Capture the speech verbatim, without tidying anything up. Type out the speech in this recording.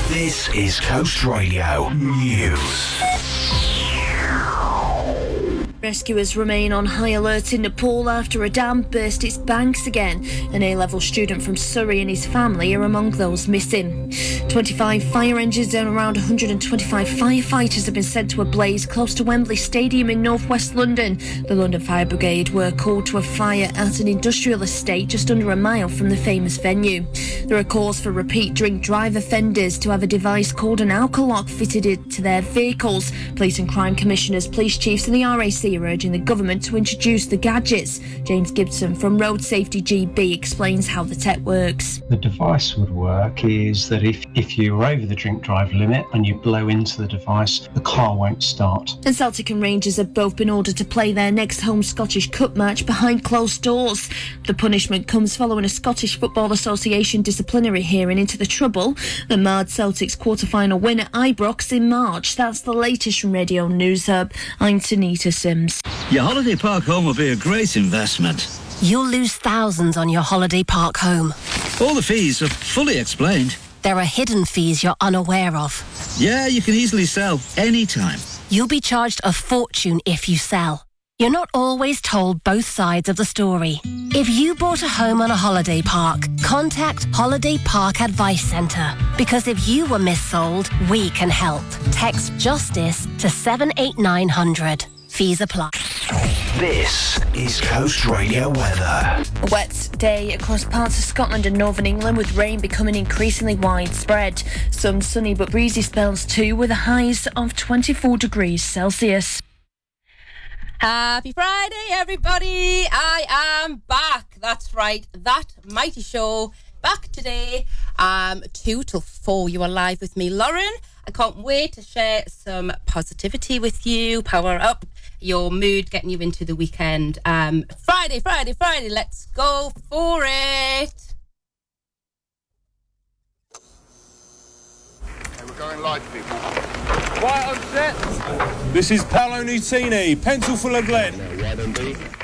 This is Coast Radio News. Rescuers remain on high alert in Nepal after a dam burst its banks again. An A-level student from Surrey and his family are among those missing. twenty-five fire engines and around one hundred twenty-five firefighters have been sent to a blaze close to Wembley Stadium in north-west London. The London Fire Brigade were called to a fire at an industrial estate just under a mile from the famous venue. There are calls for repeat drink drive offenders to have a device called an alcolock fitted to their vehicles. Police and crime commissioners, police chiefs and the R A C are urging the government to introduce the gadgets. James Gibson from Road Safety G B explains how the tech works. The device would work is that if, if you're over the drink drive limit and you blow into the device, the car won't start. And Celtic and Rangers have both been ordered to play their next home Scottish Cup match behind closed doors. The punishment comes following a Scottish Football Association disciplinary hearing into the trouble that marred Celtic's quarter-final win at Ibrox in March. That's the latest from Radio News Hub. I'm Tanita Sims. Your holiday park home will be a great investment. You'll lose thousands on your holiday park home. All the fees are fully explained. There are hidden fees you're unaware of. Yeah, you can easily sell anytime. You'll be charged a fortune if you sell. You're not always told both sides of the story. If you bought a home on a holiday park, contact Holiday Park Advice Centre. Because if you were missold, we can help. Text JUSTICE to seven eight nine hundred. Fees apply. This is Coast Radio weather. A wet day across parts of Scotland and northern England, with rain becoming increasingly widespread. Some sunny but breezy spells too, with highs of twenty-four degrees Celsius. Happy Friday, everybody. I am back. That's right. That mighty show back today, um, two till four. You are live with me, Lauren. I can't wait to share some positivity with you, power up your mood, getting you into the weekend. Um, Friday, Friday, Friday. Let's go for it. Okay, we're going live, people. Right, on set. This is Paolo Nutini, Pencil Full of Glen.